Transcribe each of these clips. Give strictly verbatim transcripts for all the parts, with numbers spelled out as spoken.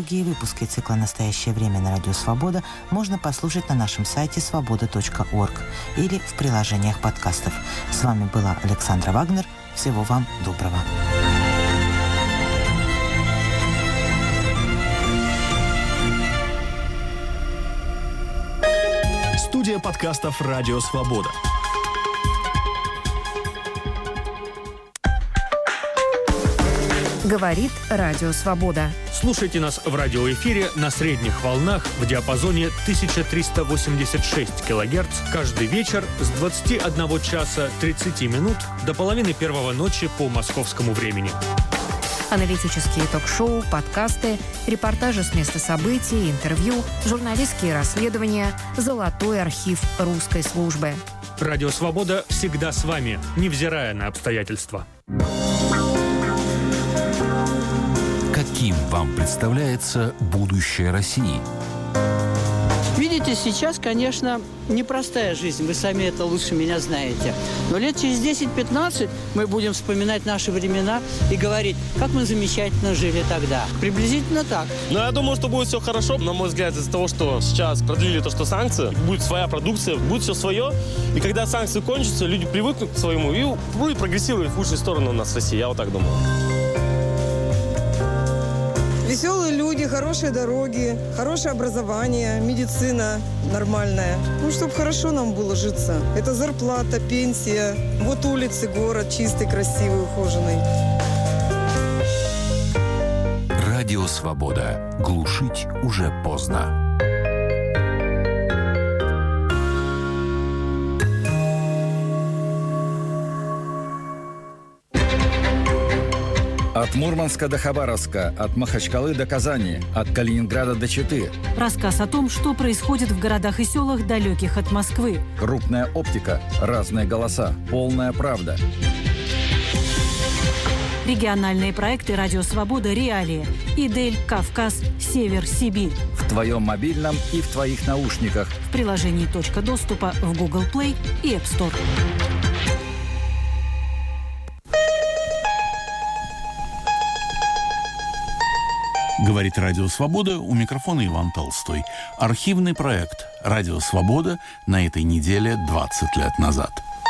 Другие выпуски цикла «Настоящее время» на Радио Свобода можно послушать на нашем сайте свобода точка орг или в приложениях подкастов. С вами была Александра Вагнер. Всего вам доброго. Студия подкастов «Радио Свобода». Говорит Радио Свобода. Слушайте нас в радиоэфире на средних волнах в диапазоне тысяча триста восемьдесят шесть килогерц каждый вечер с двадцати одного часа тридцати минут до половины первого ночи по московскому времени. Аналитические ток-шоу, подкасты, репортажи с места событий, интервью, журналистские расследования, золотой архив русской службы. Радио Свобода всегда с вами, невзирая на обстоятельства. Каким вам представляется будущее России? Видите, сейчас, конечно, непростая жизнь. Вы сами это лучше меня знаете. Но лет через десять-пятнадцать мы будем вспоминать наши времена и говорить, как мы замечательно жили тогда. Приблизительно так. Но я думаю, что будет все хорошо. На мой взгляд, из-за того, что сейчас продлили то, что санкции, будет своя продукция, будет все свое. И когда санкции кончатся, люди привыкнут к своему и будет прогрессировать в лучшую сторону у нас в России. Я вот так думаю. Веселые люди, хорошие дороги, хорошее образование, медицина нормальная. Ну, чтобы хорошо нам было житься. Это зарплата, пенсия. Вот улицы, город чистый, красивый, ухоженный. Радио Свобода. Глушить уже поздно. От Мурманска до Хабаровска, от Махачкалы до Казани, от Калининграда до Читы. Рассказ о том, что происходит в городах и селах, далеких от Москвы. Крупная оптика, разные голоса, полная правда. Региональные проекты «Радио Свобода», «Реалии», «Идель», «Кавказ», «Север», «Сибирь». В твоем мобильном и в твоих наушниках. В приложении «Точка доступа» в Google Play и App Store. Говорит Радио Свобода, у микрофона Иван Толстой. Архивный проект «Радио Свобода» на этой неделе двадцать лет назад.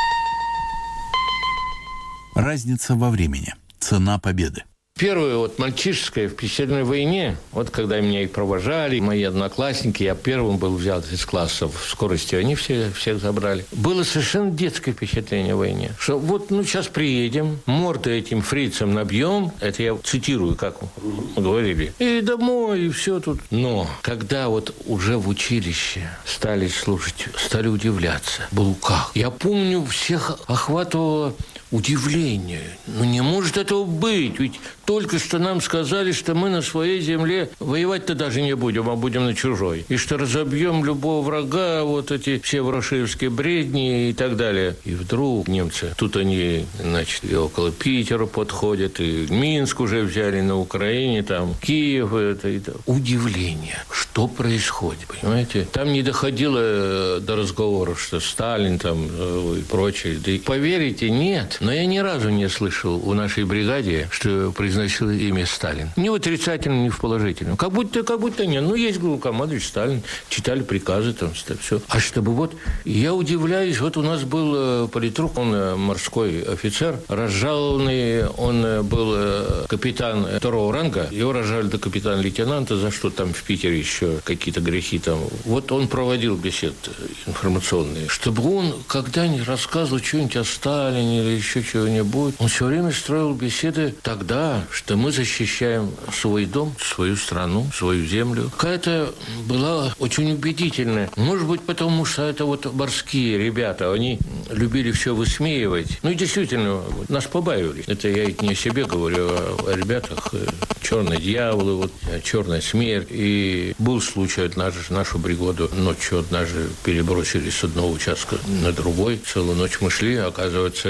Разница во времени. Цена победы. Первое, вот мальчишеское в пятидесятой войне, вот когда меня и провожали, мои одноклассники, я первым был взят из класса в скорости, они все, всех забрали. Было совершенно детское впечатление о войне. Что вот, ну, сейчас приедем, морды этим фрицам набьем, это я цитирую, как мы говорили, и домой, и все тут. Но когда вот уже в училище стали слушать, стали удивляться, было как? Я помню, всех охватывало удивление. Ну, не может этого быть, ведь только что нам сказали, что мы на своей земле воевать-то даже не будем, а будем на чужой. И что разобьем любого врага, вот эти все ворошиловские бредни и так далее. И вдруг немцы, тут они, значит, и около Питера подходят, и Минск уже взяли на Украине, там, Киев, это, это. Удивление, что происходит, понимаете? Там не доходило до разговоров, что Сталин там и прочее. Да и поверите, нет. Но я ни разу не слышал у нашей бригаде, что произносил имя Сталин. Ни в отрицательном, ни в положительном. Как будто, как будто нет. Ну, есть главкомандующий Сталин, читали приказы, там, все. А чтобы вот, я удивляюсь, вот у нас был политрук, он морской офицер, разжалованный, он был капитан второго ранга, его разжали до капитана-лейтенанта, за что там в Питере еще какие-то грехи там. Вот он проводил бесед информационные. Чтобы он когда-нибудь рассказывал что-нибудь о Сталине или еще чего-нибудь, он все время строил беседы тогда, что мы защищаем свой дом, свою страну, свою землю. Какая-то была очень убедительная. Может быть, потому что это вот морские ребята, они любили все высмеивать. Ну и действительно, нас побаивались. Это я не о себе говорю, а о ребятах. Черные дьяволы, вот, черная смерть. И был случай, однажды нашу бригаду ночью однажды перебросили с одного участка на другой. Целую ночь мы шли, оказывается, там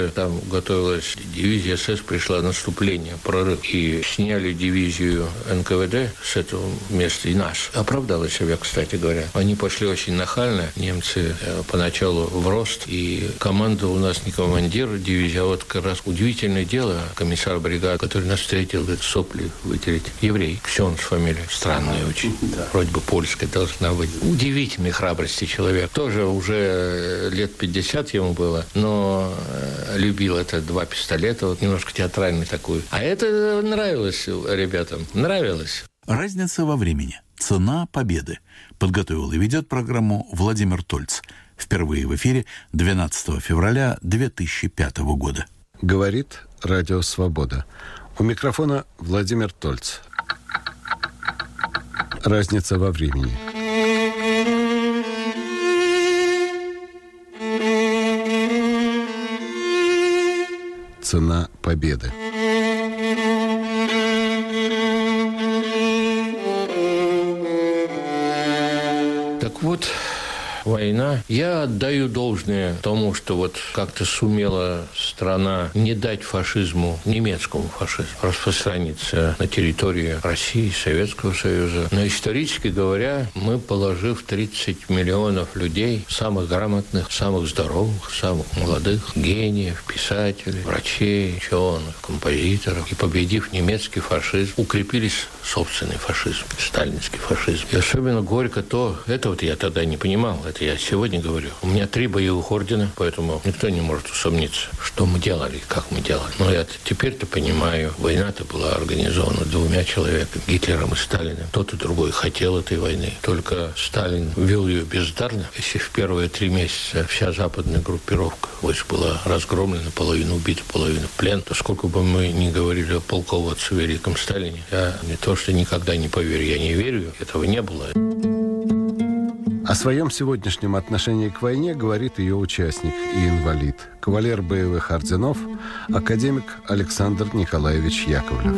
готовилась дивизия СС, пришла наступление, прорыв. И сняли дивизию эн ка вэ дэ с этого места. И наш. Оправдала себя, кстати говоря. Они пошли очень нахально. Немцы поначалу в рост. И команда у нас не командир дивизии, а вот как раз удивительное дело. Комиссар бригады, который нас встретил, говорит, сопли вытереть. Еврей. Ксенц фамилия. Странная очень. Да. Вроде бы польская должна быть. Удивительной храбрости человек. Тоже уже лет пятьдесят ему было, но любил это два пистолета, вот немножко театральный такой. А это нравилось ребятам. Нравилось. Разница во времени. Цена победы. Подготовил и ведет программу Владимир Тольц. Впервые в эфире двенадцатого февраля две тысячи пятого года. Говорит Радио Свобода. У микрофона Владимир Тольц. Разница во времени. Цена победы. Так вот, война. Я отдаю должное тому, что вот как-то сумела страна не дать фашизму, немецкому фашизму, распространиться на территории России, Советского Союза. Но исторически говоря, мы, положив тридцать миллионов людей, самых грамотных, самых здоровых, самых молодых, гениев, писателей, врачей, ученых, композиторов, и победив немецкий фашизм, укрепились собственный фашизм, сталинский фашизм. И особенно горько то, это вот я тогда не понимал, это я сегодня говорю. У меня три боевых ордена, поэтому никто не может усомниться, что мы делали, как мы делали. Но я теперь-то понимаю, война-то была организована двумя человеками, Гитлером и Сталиным. Тот и другой хотел этой войны. Только Сталин вел ее бездарно. Если в первые три месяца вся западная группировка войск была разгромлена, половина убита, половина в плен, то сколько бы мы ни говорили о полководце великом Сталине, я не то, что никогда не поверю, я не верю, этого не было. О своем сегодняшнем отношении к войне говорит ее участник и инвалид, кавалер боевых орденов, академик Александр Николаевич Яковлев.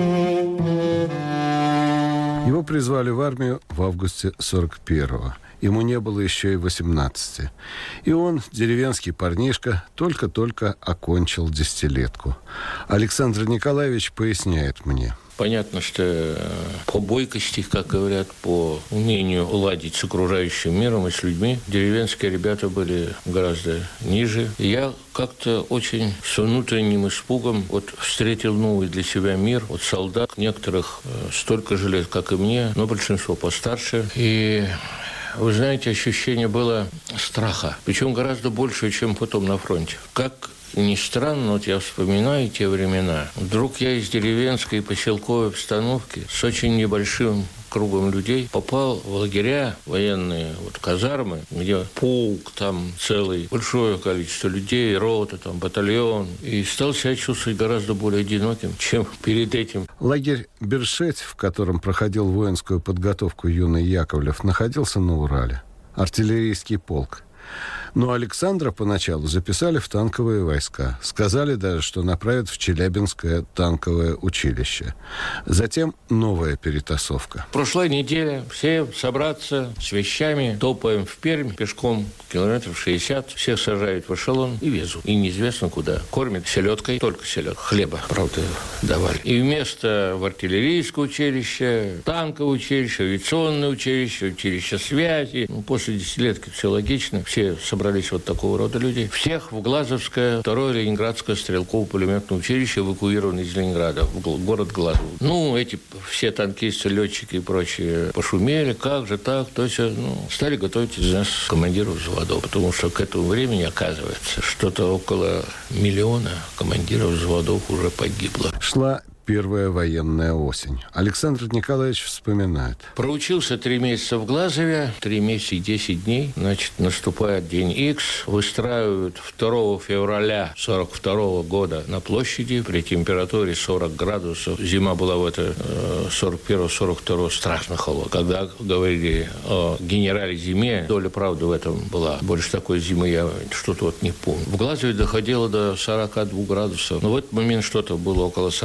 Его призвали в армию в августе сорок первого. Ему не было еще и восемнадцати. И он, деревенский парнишка, только-только окончил десятилетку. Александр Николаевич поясняет мне. Понятно, что по бойкости, как говорят, по умению уладить с окружающим миром и с людьми, деревенские ребята были гораздо ниже. И я как-то очень с внутренним испугом вот встретил новый для себя мир. Вот солдат, некоторых столько же лет, как и мне, но большинство постарше. И вы знаете, ощущение было страха, причем гораздо больше, чем потом на фронте. Как ни странно, вот я вспоминаю те времена. Вдруг я из деревенской поселковой обстановки с очень небольшим кругом людей попал в лагеря военные, вот казармы, где полк, там целый, большое количество людей, рота, там батальон, и стал себя чувствовать гораздо более одиноким, чем перед этим. Лагерь Бершеть, в котором проходил воинскую подготовку юный Яковлев, находился на Урале. Артиллерийский полк. Но Александра поначалу записали в танковые войска. Сказали даже, что направят в Челябинское танковое училище. Затем новая перетасовка. Прошла неделя, все собраться с вещами, топаем в Пермь пешком, километров шестьдесят, всех сажают в эшелон и везут. И неизвестно куда. Кормят селедкой, только селедкой. Хлеба, правда, давали. И вместо в артиллерийское училище, танковое училище, авиационное училище, училище связи. Ну, после десятилетки все логично. Все собрались вот такого рода люди. Всех в Глазовское, второе Ленинградское стрелково-пулеметное училище эвакуировано из Ленинграда, в город Глазов. Ну, эти все танкисты, летчики и прочие пошумели, как же так, то есть, ну, стали готовить из нас командиров взводов, потому что к этому времени, оказывается, что-то около миллиона командиров взводов уже погибло. Шла первая военная осень. Александр Николаевич вспоминает. Проучился три месяца в Глазове, три месяца и десять дней. Значит, наступает день Икс. Выстраивают второго февраля сорок второго года на площади при температуре сорок градусов. Зима была в это сорок первого сорок второго страшно холодно. Когда говорили о генерале зиме, доля правды в этом была. Больше такой зимы я что-то вот не помню. В Глазове доходило до сорока двух градусов. Но в этот момент что-то было около сорока.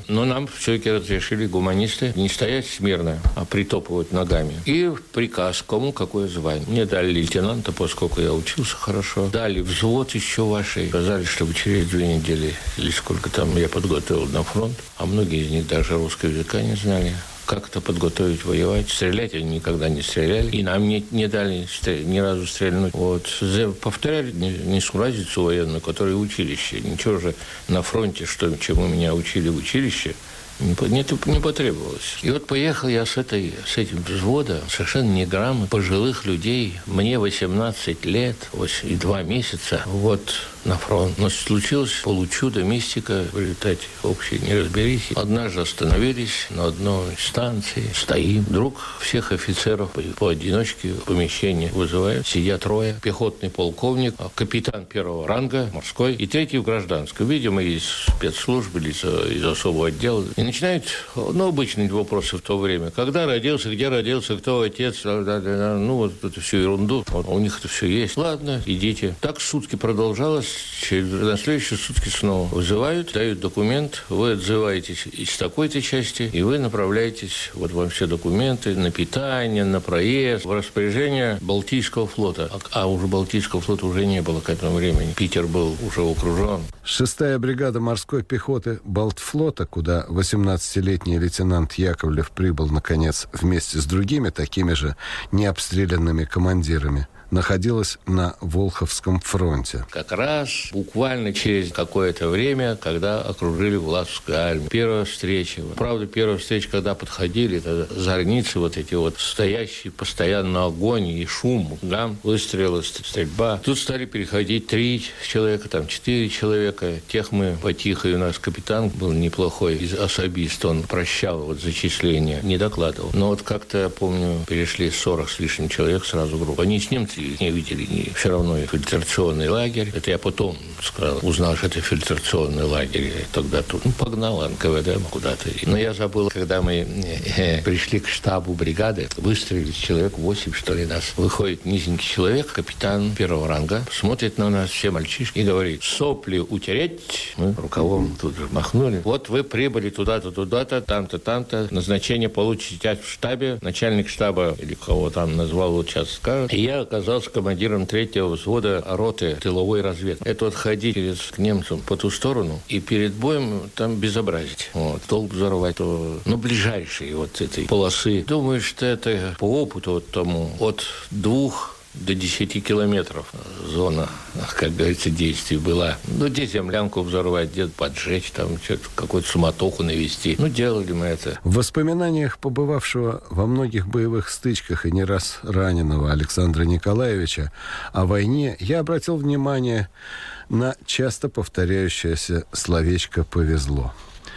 Но нам все-таки разрешили гуманисты не стоять смирно, а притопывать ногами. И приказ, кому какое звание. Мне дали лейтенанта, поскольку я учился хорошо. Дали взвод еще вашей. Сказали, чтобы через две недели или сколько там я подготовил на фронт. А многие из них даже русского языка не знали. Как это подготовить, воевать. Стрелять они никогда не стреляли. И нам не, не дали стрелять, ни разу стрельнуть. Вот. Повторяли несуразицу военную, которая в училище. Ничего же на фронте, что, чему меня учили в училище, не, не, не потребовалось. И вот поехал я с, этой, с этим взвода, совершенно неграмотных, пожилых людей. Мне восемнадцать лет и два месяца. Вот на фронт. Но случилось получудо, мистика, в результате общей неразберихи. Однажды остановились на одной станции, стоим. Вдруг всех офицеров поодиночке в помещение вызывают. Сидят трое. Пехотный полковник, капитан первого ранга, морской, и третий в гражданском. Видимо, из спецслужб или из, из особого отдела. И начинают, ну, обычные вопросы в то время. Когда родился, где родился, кто отец, ну, вот эту всю ерунду. Вот, у них это все есть. Ладно, идите. Так сутки продолжалось. Через, на следующие сутки снова вызывают, дают документ, вы отзываетесь из такой-то части, и вы направляетесь, вот вам все документы на питание, на проезд, в распоряжение Балтийского флота. А, а уже Балтийского флота уже не было к этому времени. Питер был уже окружен. Шестая бригада морской пехоты Балтфлота, куда восемнадцатилетний лейтенант Яковлев прибыл, наконец, вместе с другими такими же необстрелянными командирами, находилась на Волховском фронте. Как раз буквально через какое-то время, когда окружили Власовскую армию. Первая встреча. Правда, первая встреча, когда подходили, тогда зорницы вот эти вот, стоящие постоянно огонь и шум, гам, выстрелы, стрельба. Тут стали переходить три человека, там четыре человека. Тех мы потихо, и у нас капитан был неплохой, особист, он прощал вот зачисление, не докладывал. Но вот как-то, я помню, перешли сорок с лишним человек сразу в группу. Они с немцами не видели, не, все равно фильтрационный лагерь. Это я потом сказал, узнал, что это фильтрационный лагерь. Тогда тут ну, погнал эн ка вэ дэ куда-то. Но я забыл, когда мы э, пришли к штабу бригады, выстрелили человек восемь, что ли, нас. Выходит низенький человек, капитан первого ранга, смотрит на нас, все мальчишки, и говорит, сопли утереть. Мы рукавом тут же махнули. Вот вы прибыли туда-то, туда-то, там-то, там-то. Назначение получите в штабе. Начальник штаба, или кого там назвал, вот сейчас скажет. И я оказался командиром третьего взвода роты тыловой разведки. Это вот ходить через, к немцам по ту сторону и перед боем там безобразить. Вот. Толк взорвать, то, ну, ближайшие вот этой полосы. Думаю, что это по опыту вот тому от двух до десяти километров зона, как говорится, действий была. Ну, где землянку взорвать, где поджечь, там что-то, какую-то суматоху навести. Ну, делали мы это. В воспоминаниях побывавшего во многих боевых стычках и не раз раненого Александра Николаевича о войне я обратил внимание на часто повторяющееся словечко «повезло».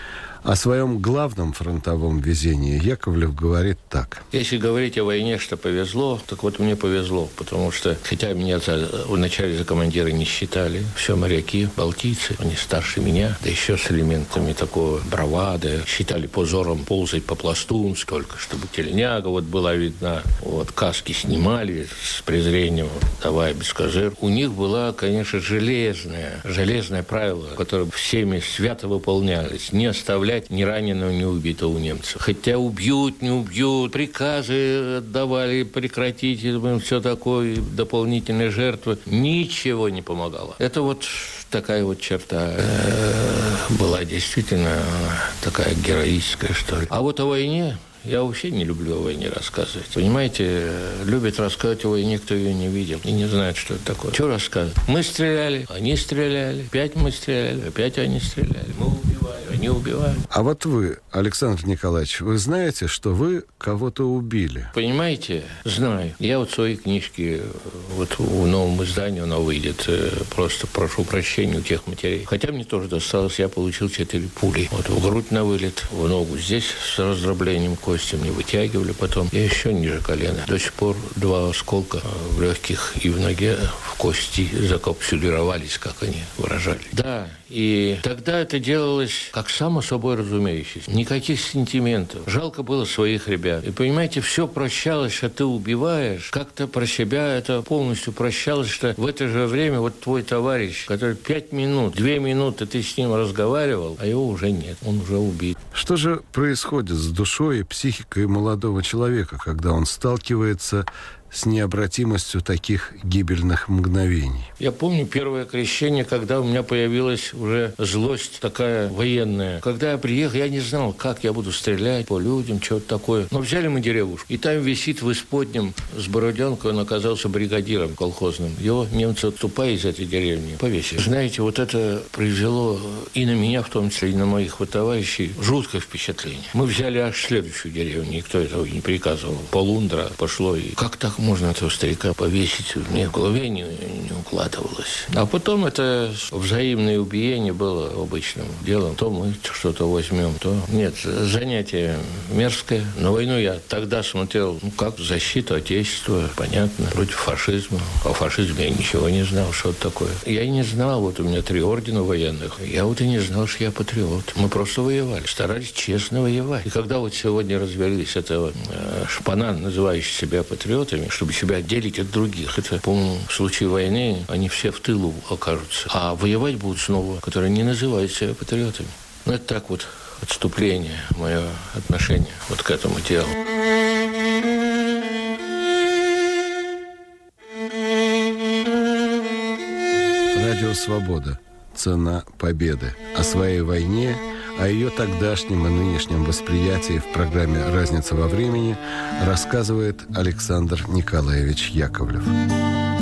О своем главном фронтовом везении Яковлев говорит так. Если говорить о войне, что повезло, так вот мне повезло, потому что, хотя меня вначале за командира не считали, все моряки, балтийцы, они старше меня, да еще с элементами такого бравады, считали позором ползать по-пластунски, только чтобы тельняга вот была видна, вот каски снимали с презрением, давай без козыр. У них была, конечно, железное, железное правило, которое всеми свято выполнялось, не оставлять ни раненого, ни убитого у немцев. Хотя убьют, не убьют, приказы отдавали прекратить, все такое, дополнительные жертвы. Ничего не помогало. Это вот такая вот черта была действительно такая героическая, что ли. А вот о войне я вообще не люблю о войне рассказывать. Понимаете, любят рассказывать о войне, кто ее не видел и не знает, что это такое. Что рассказывать? Мы стреляли, они стреляли, опять мы стреляли, опять они стреляли. Мы убивали, они убивали. А вот вы, Александр Николаевич, вы знаете, что вы кого-то убили? Понимаете? Знаю. Я вот свои книжки, вот в новом издании она выйдет, просто прошу прощения у тех матерей. Хотя мне тоже досталось, я получил четыре пули. Вот в грудь на вылет, в ногу здесь с раздроблением кости. кости мне вытягивали потом. Я еще ниже колена. До сих пор два осколка в легких и в ноге, в кости закапсулировались, как они выражали. Да, и тогда это делалось как само собой разумеющееся. Никаких сентиментов. Жалко было своих ребят. И, понимаете, все прощалось, что ты убиваешь. Как-то про себя это полностью прощалось, что в это же время вот твой товарищ, который пять минут, две минуты ты с ним разговаривал, а его уже нет. Он уже убит. Что же происходит с душой и психикой молодого человека, когда он сталкивается с необратимостью таких гибельных мгновений? Я помню первое крещение, когда у меня появилась уже злость такая военная. Когда я приехал, я не знал, как я буду стрелять по людям, что-то такое. Но взяли мы деревушку. И там висит в Исподнем с бороденкой, он оказался бригадиром колхозным. Его немцы, отступая из этой деревни, повесили. Знаете, вот это произвело и на меня, в том числе, и на моих вот товарищей, жуткое впечатление. Мы взяли аж следующую деревню, никто этого не приказывал. Полундра пошло, и как так можно этого старика повесить? Мне в голове не, не укладывалось. А потом это взаимное убиение было обычным делом. То мы что-то возьмем, то... Нет, занятие мерзкое. На войну я тогда смотрел, ну, как защита Отечества, понятно, против фашизма. О фашизме я ничего не знал, что это такое. Я и не знал, вот у меня три ордена военных. Я вот и не знал, что я патриот. Мы просто воевали, старались честно воевать. И когда вот сегодня развелись этого э, шпана, называющий себя патриотами, чтобы себя отделить от других. Это, по-моему, в случае войны они все в тылу окажутся. А воевать будут снова, которые не называют себя патриотами. Ну, это так вот отступление, мое отношение вот к этому делу. Радио «Свобода». Цена победы. О своей войне, о ее тогдашнем и нынешнем восприятии в программе «Разница во времени» рассказывает Александр Николаевич Яковлев.